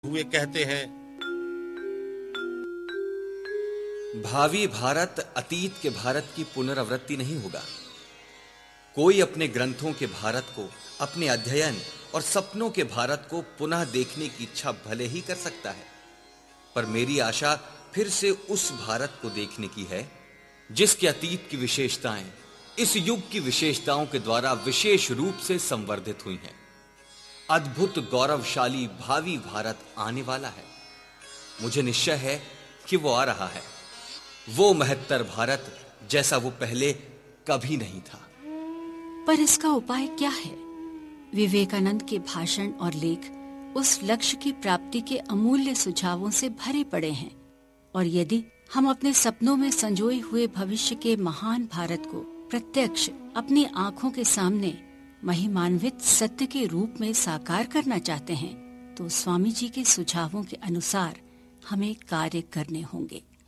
हुए कहते हैं, भावी भारत अतीत के भारत की पुनरावृत्ति नहीं होगा। कोई अपने ग्रंथों के भारत को, अपने अध्ययन और सपनों के भारत को पुनः देखने की इच्छा भले ही कर सकता है, पर मेरी आशा फिर से उस भारत को देखने की है जिसके अतीत की विशेषताएं इस युग की विशेषताओं के द्वारा विशेष रूप से संवर्धित हुई हैं। अद्भुत गौरवशाली भावी भारत आने वाला है। मुझे निश्चय है कि वो आ रहा है, वो महत्तर भारत जैसा वो पहले कभी नहीं था। पर इसका उपाय क्या है? विवेकानंद के भाषण और लेख उस लक्ष्य की प्राप्ति के अमूल्य सुझावों से भरे पड़े हैं, और यदि हम अपने सपनों में संजोए हुए भविष्य के महान भारत को प्रत्यक्ष अपनी आंखों के सामने महिमान्वित सत्य के रूप में साकार करना चाहते हैं, तो स्वामी जी के सुझावों के अनुसार हमें कार्य करने होंगे।